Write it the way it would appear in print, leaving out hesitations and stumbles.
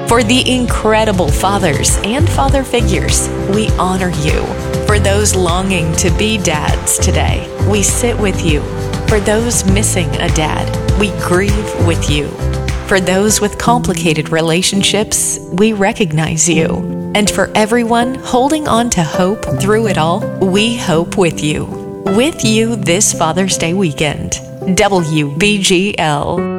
For the incredible fathers and father figures, we honor you. For those longing to be dads today, we sit with you. For those missing a dad, we grieve with you. For those with complicated relationships, we recognize you. And for everyone holding on to hope through it all, we hope with you. With you this Father's Day weekend. WBGL.